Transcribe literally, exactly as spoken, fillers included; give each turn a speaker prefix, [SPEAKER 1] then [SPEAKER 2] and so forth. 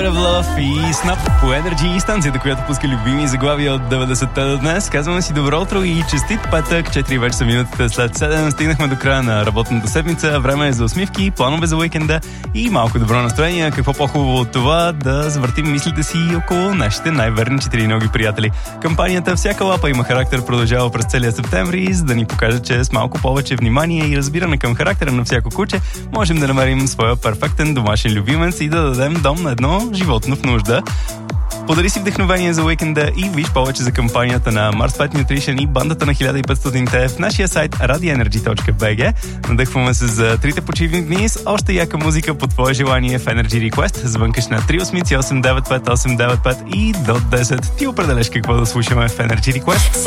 [SPEAKER 1] Labor of Love и Snap по Energy, станцията, която пуска любими заглавия от деветдесетте до днес. Казваме си добро утро и честит петък, четири вече са минутите след седем. Стигнахме до края на работната седмица. Време е за усмивки, планове за уикенда и малко добро настроение. Какво по-хубаво от това да завъртим мислите си около нашите най-верни четириноги приятели. Кампанията Всяка лапа има характер продължава през целия септември, за да ни покаже, че с малко повече внимание и разбиране към характера на всяко куче можем да намерим своя перфектен домашен любимец и да дадем дом на едно животно в нужда. Подари си вдъхновение за уикенда и виж повече за кампанията на Mars Pet Nutrition и бандата на хиляда и петстотин в нашия сайт радиоенерджи точка би джи. Надъхваме се за трите почивни дни с още яка музика по твое желание в Energy Request. Звънкаш на три осем осем девет пет осем девет пет и до десет ти определяш какво да слушаме в Energy Request.